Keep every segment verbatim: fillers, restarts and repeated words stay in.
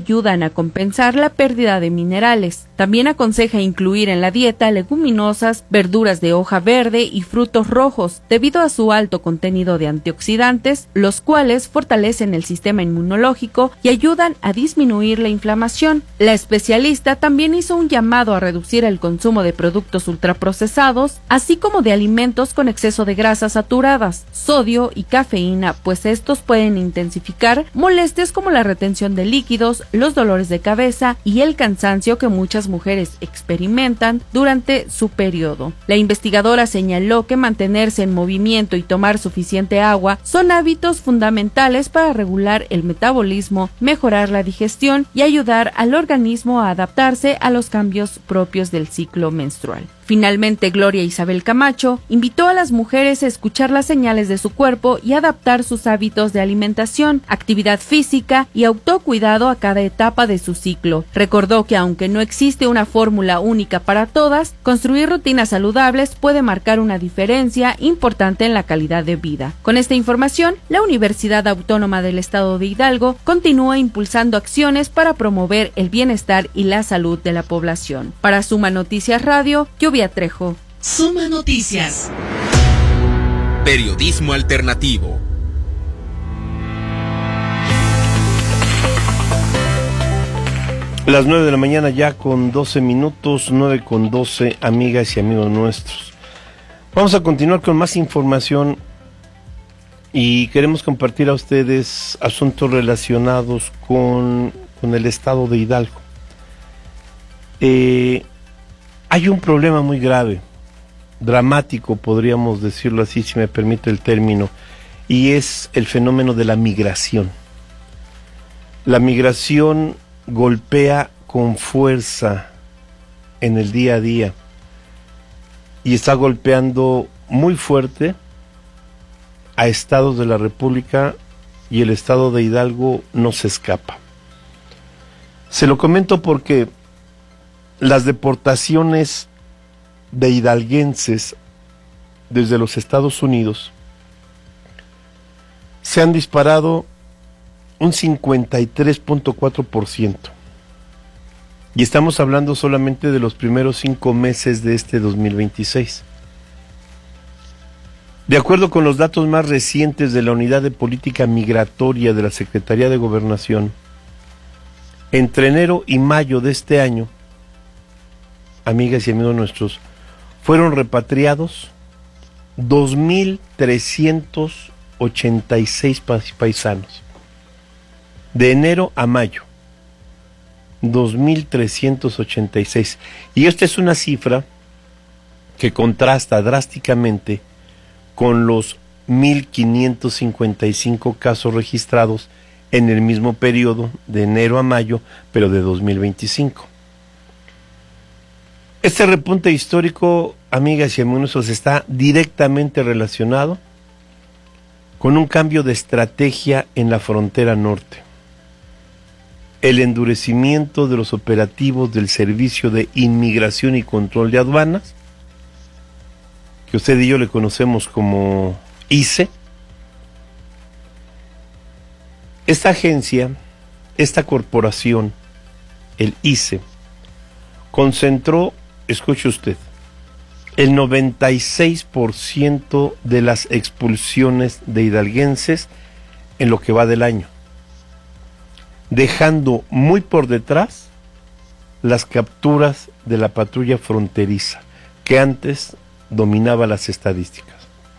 ayudan a compensar la pérdida de minerales. También aconseja incluir en la dieta leguminosas, verduras de hoja verde y frutos rojos, debido a su alto contenido de antioxidantes, los cuales fortalecen el sistema inmunológico y ayudan a disminuir la inflamación. La especialista también hizo un llamado a reducir el consumo de productos ultraprocesados, así como de alimentos con exceso de grasas saturadas, sodio y cafeína, pues estos pueden intensificar molestias como la retención de líquidos, los dolores de cabeza y el cansancio que muchas mujeres experimentan durante su periodo. La investigadora señaló que mantenerse en movimiento y tomar suficiente agua son hábitos fundamentales para regular el metabolismo, mejorar la digestión y ayudar al organismo a adaptarse a los cambios propios del ciclo menstrual. Finalmente, Gloria Isabel Camacho invitó a las mujeres a escuchar las señales de su cuerpo y adaptar sus hábitos de alimentación, actividad física y autocuidado a cada etapa de su ciclo. Recordó que aunque no existe una fórmula única para todas, construir rutinas saludables puede marcar una diferencia importante en la calidad de vida. Con esta información, la Universidad Autónoma del Estado de Hidalgo continúa impulsando acciones para promover el bienestar y la salud de la población. Para Suma Noticias Radio, yo Trejo. Suma Noticias. Periodismo alternativo. Las nueve de la mañana ya con doce minutos, nueve con doce, amigas y amigos nuestros. Vamos a continuar con más información y queremos compartir a ustedes asuntos relacionados con, con el estado de Hidalgo. Eh... Hay un problema muy grave, dramático, podríamos decirlo así, si me permite el término, y es el fenómeno de la migración. La migración golpea con fuerza en el día a día y está golpeando muy fuerte a estados de la República y el estado de Hidalgo no se escapa. Se lo comento porque las deportaciones de hidalguenses desde los Estados Unidos se han disparado un cincuenta y tres punto cuatro por ciento. Y estamos hablando solamente de los primeros cinco meses de este dos mil veintiséis. De acuerdo con los datos más recientes de la Unidad de Política Migratoria de la Secretaría de Gobernación, entre enero y mayo de este año, amigas y amigos nuestros, fueron repatriados dos mil trescientos ochenta y seis paisanos. De enero a mayo, dos mil trescientos ochenta y seis. Y esta es una cifra que contrasta drásticamente con los mil quinientos cincuenta y cinco casos registrados en el mismo periodo de enero a mayo, pero de dos mil veinticinco. Este repunte histórico, amigas y amigos, está directamente relacionado con un cambio de estrategia en la frontera norte. El endurecimiento de los operativos del Servicio de Inmigración y Control de Aduanas, que usted y yo le conocemos como I C E. Esta agencia, esta corporación, el I C E, concentró, escuche usted, el noventa y seis por ciento de las expulsiones de hidalguenses en lo que va del año, dejando muy por detrás las capturas de la patrulla fronteriza, que antes dominaba las estadísticas.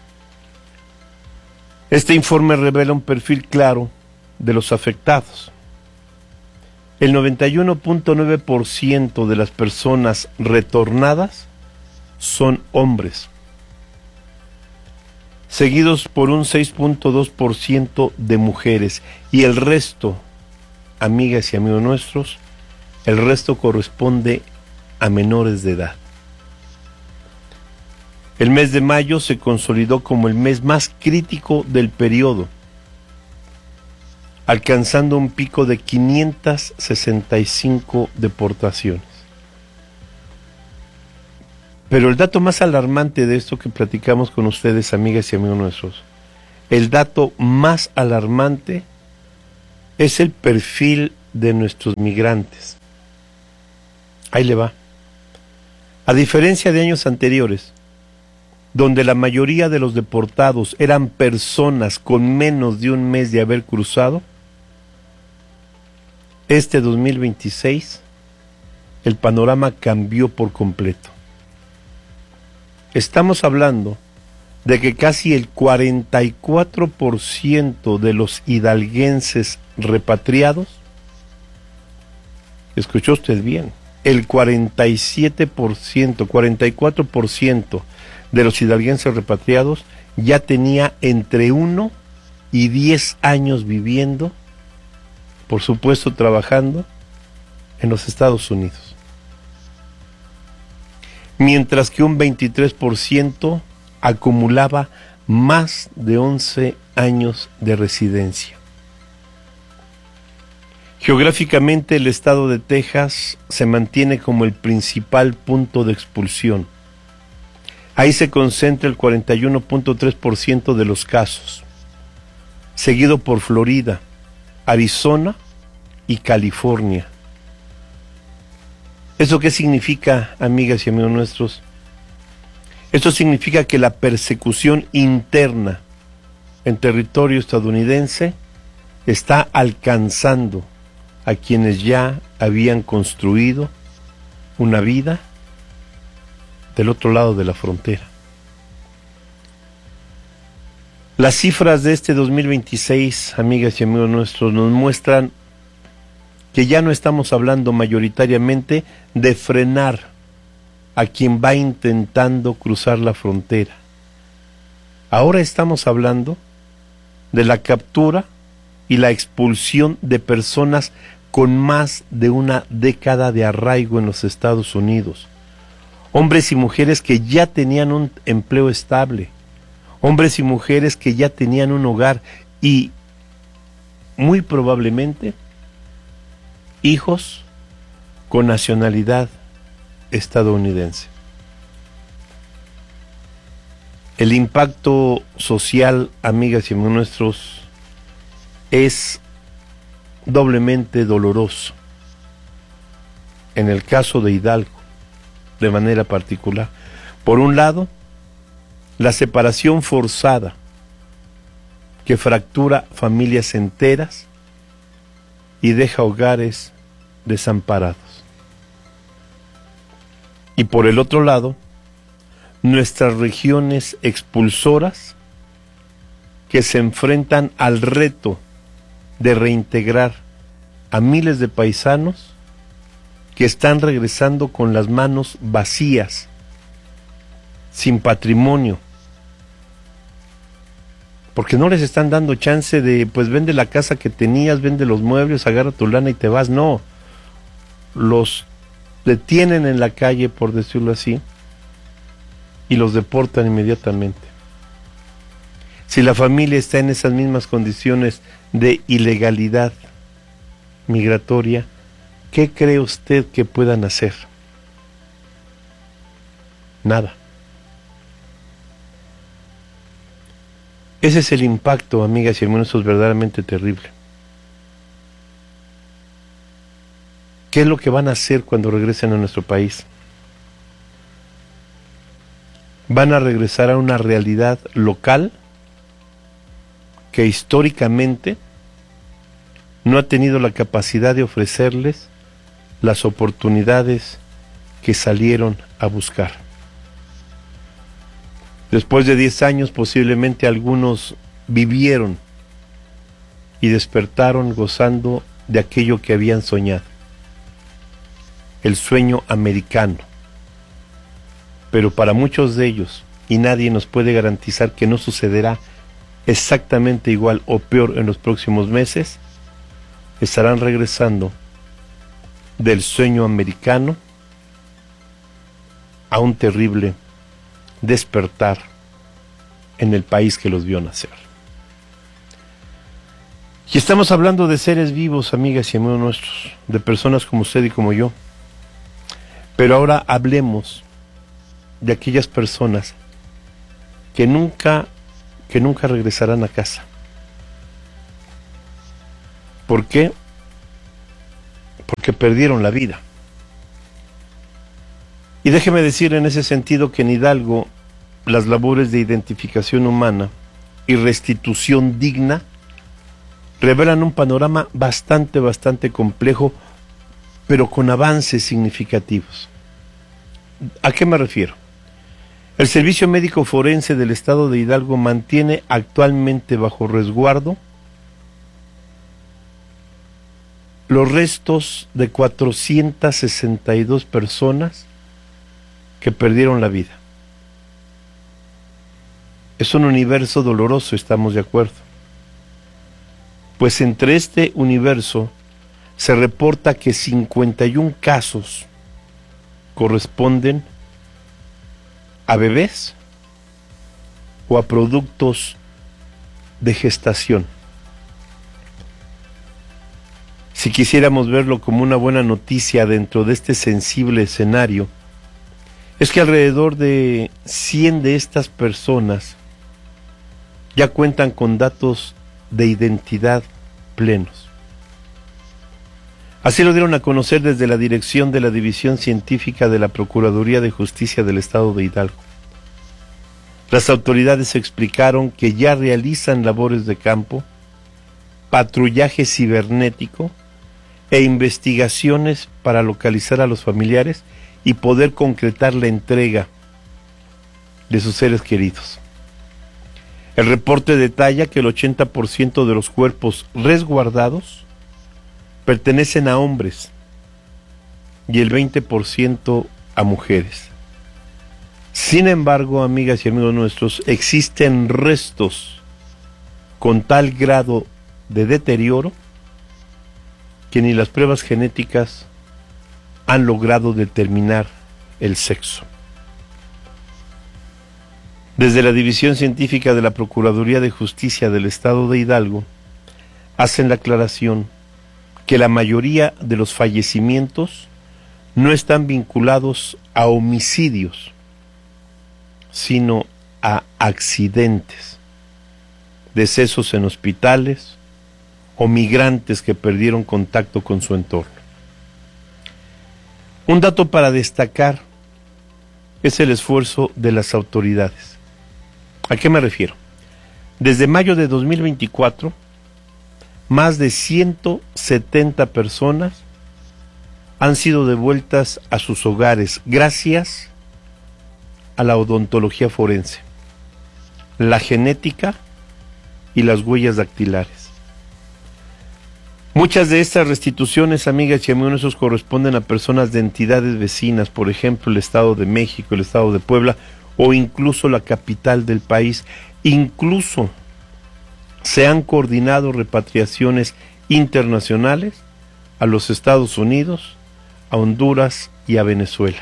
Este informe revela un perfil claro de los afectados. El noventa y uno punto nueve por ciento de las personas retornadas son hombres, seguidos por un seis punto dos por ciento de mujeres, y el resto, amigas y amigos nuestros, el resto corresponde a menores de edad. El mes de mayo se consolidó como el mes más crítico del periodo, alcanzando un pico de quinientas sesenta y cinco deportaciones. Pero el dato más alarmante de esto que platicamos con ustedes, amigas y amigos nuestros, el dato más alarmante es el perfil de nuestros migrantes. Ahí le va. A diferencia de años anteriores, donde la mayoría de los deportados eran personas con menos de un mes de haber cruzado, este dos mil veintiséis el panorama cambió por completo. Estamos hablando de que casi el cuarenta y cuatro por ciento de los hidalguenses repatriados, escuchó usted bien, el cuarenta y siete por ciento, cuarenta y cuatro por ciento de los hidalguenses repatriados ya tenía entre uno y diez años viviendo, por supuesto trabajando en los Estados Unidos. Mientras que un veintitrés por ciento acumulaba más de once años de residencia. Geográficamente, el estado de Texas se mantiene como el principal punto de expulsión. Ahí se concentra el cuarenta y uno punto tres por ciento de los casos, seguido por Florida, Arizona y California. ¿Eso qué significa, amigas y amigos nuestros? Esto significa que la persecución interna en territorio estadounidense está alcanzando a quienes ya habían construido una vida del otro lado de la frontera. Las cifras de este dos mil veintiséis, amigas y amigos nuestros, nos muestran que ya no estamos hablando mayoritariamente de frenar a quien va intentando cruzar la frontera. Ahora estamos hablando de la captura y la expulsión de personas con más de una década de arraigo en los Estados Unidos. Hombres y mujeres que ya tenían un empleo estable, hombres y mujeres que ya tenían un hogar y muy probablemente hijos con nacionalidad estadounidense. El impacto social, amigas y amigos nuestros, es doblemente doloroso. En el caso de Hidalgo, de manera particular. Por un lado, la separación forzada que fractura familias enteras y deja hogares desamparados. Y por el otro lado, nuestras regiones expulsoras que se enfrentan al reto de reintegrar a miles de paisanos que están regresando con las manos vacías, sin patrimonio, porque no les están dando chance de, pues vende la casa que tenías, vende los muebles, agarra tu lana y te vas. No, los detienen en la calle, por decirlo así, y los deportan inmediatamente. Si la familia está en esas mismas condiciones de ilegalidad migratoria, ¿qué cree usted que puedan hacer? Nada. Ese es el impacto, amigas y hermanos, verdaderamente terrible. ¿Qué es lo que van a hacer cuando regresen a nuestro país? Van a regresar a una realidad local que históricamente no ha tenido la capacidad de ofrecerles las oportunidades que salieron a buscar. Después de diez años, posiblemente algunos vivieron y despertaron gozando de aquello que habían soñado, el sueño americano. Pero para muchos de ellos, y nadie nos puede garantizar que no sucederá exactamente igual o peor en los próximos meses, estarán regresando del sueño americano a un terrible despertar en el país que los vio nacer. Y estamos hablando de seres vivos, amigas y amigos nuestros, de personas como usted y como yo. Pero ahora hablemos de aquellas personas que nunca, que nunca regresarán a casa. ¿Por qué? porque perdieron la vida. Y déjeme decir en ese sentido que en Hidalgo las labores de identificación humana y restitución digna revelan un panorama bastante, bastante complejo, pero con avances significativos. ¿A qué me refiero? El Servicio Médico Forense del Estado de Hidalgo mantiene actualmente bajo resguardo los restos de cuatrocientas sesenta y dos personas que perdieron la vida. Es un universo doloroso, estamos de acuerdo. Pues entre este universo se reporta que cincuenta y un casos corresponden a bebés o a productos de gestación. Si quisiéramos verlo como una buena noticia dentro de este sensible escenario, es que alrededor de cien de estas personas ya cuentan con datos de identidad plenos. Así lo dieron a conocer desde la dirección de la División Científica de la Procuraduría de Justicia del Estado de Hidalgo. Las autoridades explicaron que ya realizan labores de campo, patrullaje cibernético e investigaciones para localizar a los familiares y poder concretar la entrega de sus seres queridos. El reporte detalla que el ochenta por ciento de los cuerpos resguardados pertenecen a hombres y el veinte por ciento a mujeres. Sin embargo, amigas y amigos nuestros, existen restos con tal grado de deterioro que ni las pruebas genéticas han logrado determinar el sexo. Desde la División Científica de la Procuraduría de Justicia del Estado de Hidalgo hacen la aclaración que la mayoría de los fallecimientos no están vinculados a homicidios, sino a accidentes, decesos en hospitales o migrantes que perdieron contacto con su entorno. Un dato para destacar es el esfuerzo de las autoridades. ¿A qué me refiero? Desde mayo de dos mil veinticuatro, más de ciento setenta personas han sido devueltas a sus hogares gracias a la odontología forense, la genética y las huellas dactilares. Muchas de estas restituciones, amigas y amigos nuestros, corresponden a personas de entidades vecinas, por ejemplo, el Estado de México, el Estado de Puebla o incluso la capital del país. Incluso se han coordinado repatriaciones internacionales a los Estados Unidos, a Honduras y a Venezuela.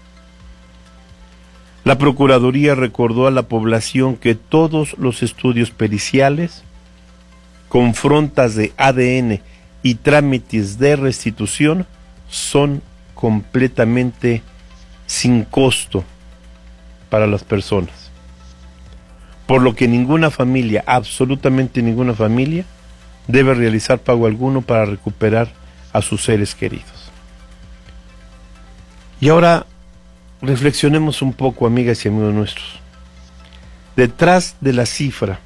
La Procuraduría recordó a la población que todos los estudios periciales, confrontas de A D N y trámites de restitución son completamente sin costo para las personas, por lo que ninguna familia, absolutamente ninguna familia, debe realizar pago alguno para recuperar a sus seres queridos. Y ahora reflexionemos un poco, amigas y amigos nuestros. Detrás de la cifra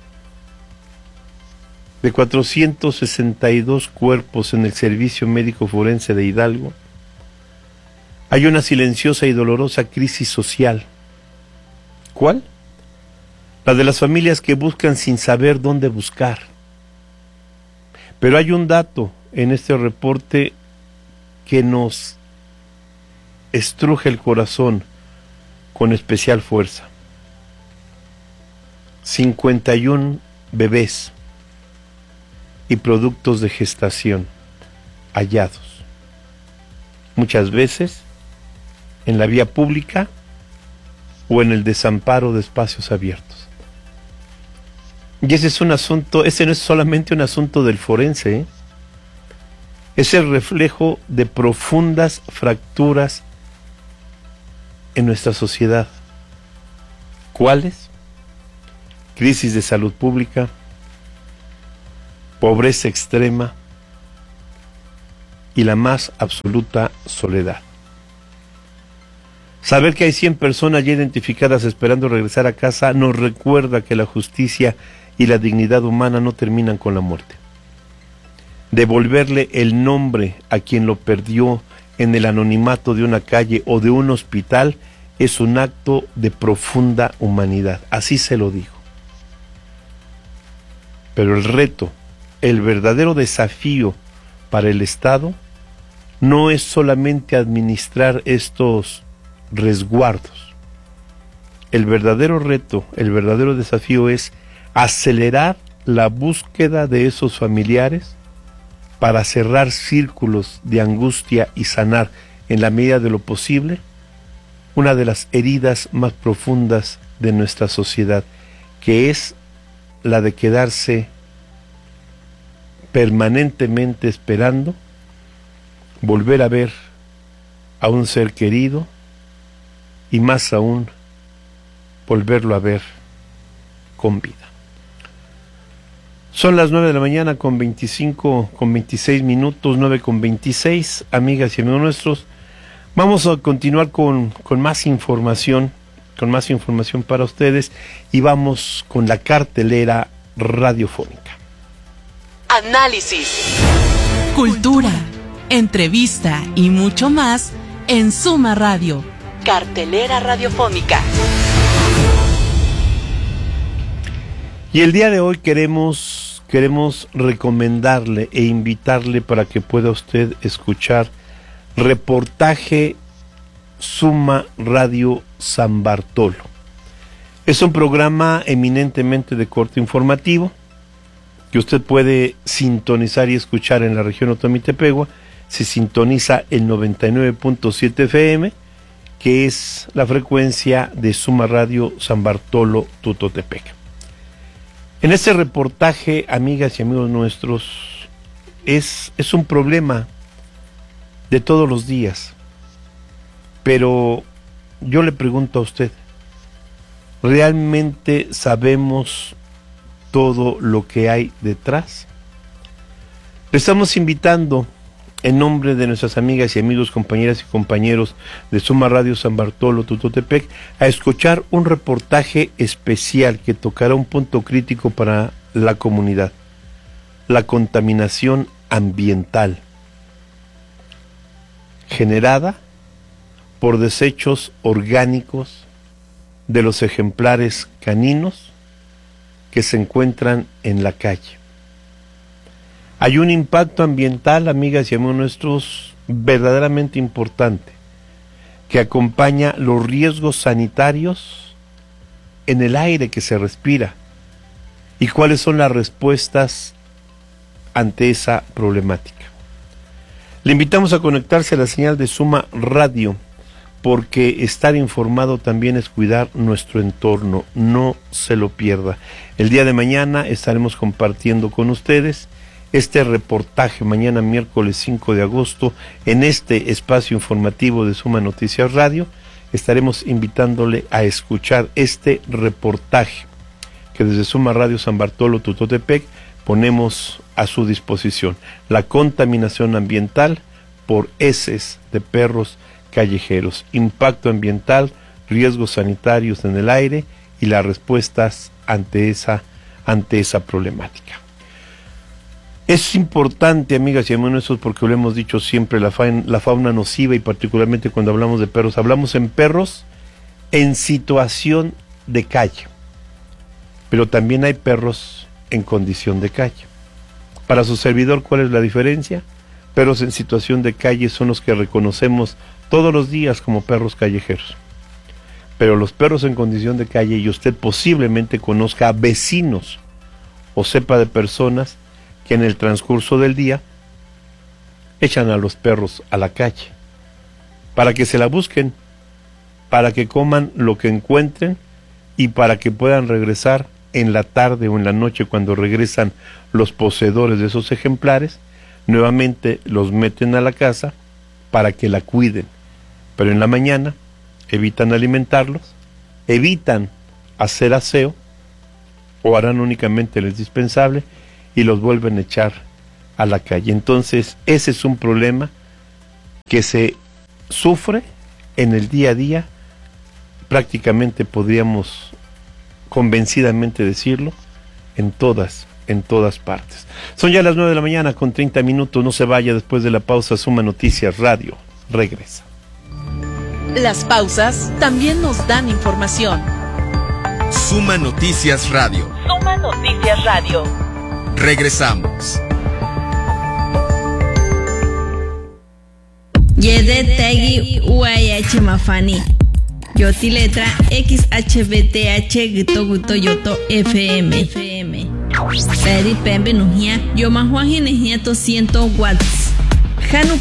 de cuatrocientos sesenta y dos cuerpos en el Servicio Médico Forense de Hidalgo, hay una silenciosa y dolorosa crisis social. ¿Cuál? La de las familias que buscan sin saber dónde buscar. Pero hay un dato en este reporte que nos estruje el corazón con especial fuerza. cincuenta y un bebés y productos de gestación hallados, muchas veces en la vía pública o en el desamparo de espacios abiertos. Y ese es un asunto, ese no es solamente un asunto del forense, ¿eh? Es el reflejo de profundas fracturas en nuestra sociedad. ¿Cuáles? Crisis de salud pública, pobreza extrema, y la más absoluta soledad. Saber que hay cien personas ya identificadas esperando regresar a casa nos recuerda que la justicia y la dignidad humana no terminan con la muerte. Devolverle el nombre a quien lo perdió en el anonimato de una calle o de un hospital es un acto de profunda humanidad, así se lo digo. Pero el reto, el verdadero desafío para el Estado no es solamente administrar estos resguardos. El verdadero reto, el verdadero desafío es acelerar la búsqueda de esos familiares para cerrar círculos de angustia y sanar en la medida de lo posible una de las heridas más profundas de nuestra sociedad, que es la de quedarse permanentemente esperando volver a ver a un ser querido y más aún volverlo a ver con vida. Son las nueve de la mañana con veinticinco, con veintiséis minutos, nueve con veintiséis, amigas y amigos nuestros. Vamos a continuar con, con más información, con más información para ustedes y vamos con la cartelera radiofónica. Análisis, cultura, entrevista y mucho más en Suma Radio. cartelera radiofónica. Y el día de hoy queremos, queremos recomendarle e invitarle para que pueda usted escuchar reportaje Suma Radio San Bartolo. Es un programa eminentemente de corte informativo que usted puede sintonizar y escuchar en la región Otomí-Tepegua. Se sintoniza el noventa y nueve punto siete F M, que es la frecuencia de Suma Radio San Bartolo Tutotepec. En este reportaje, amigas y amigos nuestros, es, es un problema de todos los días. Pero yo le pregunto a usted, ¿realmente sabemos todo lo que hay detrás? Le estamos invitando, en nombre de nuestras amigas y amigos, compañeras y compañeros de Suma Radio San Bartolo Tutotepec, a escuchar un reportaje especial que tocará un punto crítico para la comunidad: la contaminación ambiental generada por desechos orgánicos de los ejemplares caninos que se encuentran en la calle. Hay un impacto ambiental, amigas y amigos nuestros, verdaderamente importante, que acompaña los riesgos sanitarios en el aire que se respira. ¿Y cuáles son las respuestas ante esa problemática? Le invitamos a conectarse a la señal de Suma Radio, porque estar informado también es cuidar nuestro entorno. No se lo pierda. El día de mañana estaremos compartiendo con ustedes este reportaje, mañana miércoles cinco de agosto, en este espacio informativo de Suma Noticias Radio. Estaremos invitándole a escuchar este reportaje que desde Suma Radio San Bartolo Tutotepec ponemos a su disposición: la contaminación ambiental por heces de perros callejeros, impacto ambiental, riesgos sanitarios en el aire y las respuestas ante esa, ante esa problemática. Es importante, amigas y amigos nuestros, porque lo hemos dicho siempre, la fauna, la fauna nociva, y particularmente cuando hablamos de perros, hablamos en perros en situación de calle, pero también hay perros en condición de calle. Para su servidor, ¿cuál es la diferencia? Perros en situación de calle son los que reconocemos todos los días como perros callejeros. Pero los perros en condición de calle, y usted posiblemente conozca a vecinos o sepa de personas que en el transcurso del día echan a los perros a la calle para que se la busquen, para que coman lo que encuentren y para que puedan regresar en la tarde o en la noche, cuando regresan los poseedores de esos ejemplares. Nuevamente los meten a la casa para que la cuiden, pero en la mañana evitan alimentarlos, evitan hacer aseo o harán únicamente lo indispensable y los vuelven a echar a la calle. Entonces, ese es un problema que se sufre en el día a día, prácticamente podríamos convencidamente decirlo, en todas, en todas partes. Son ya las nueve de la mañana con treinta minutos, no se vaya. Después de la pausa, Suma Noticias Radio regresa. Las pausas también nos dan información. Suma Noticias Radio. Suma Noticias Radio. Regresamos. Yede Tegi U A H Mafani. Yoti letra X H B T H Gito Guto Yoto F M. F M. Peri Pembe Nujia. Yo Mahuaji Nejia to cien watts. Hanu